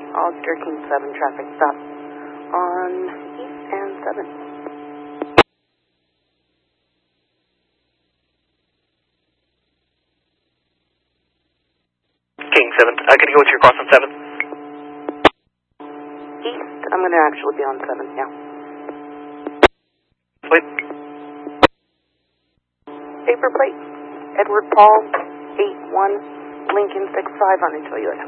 Oscar King 7 traffic stop on East and 7. King 7, can you go with your cross on 7? East, I'm going to actually be on 7, yeah. Wait. Paper plate, Edward Paul, 81, Lincoln 65 on Toyota.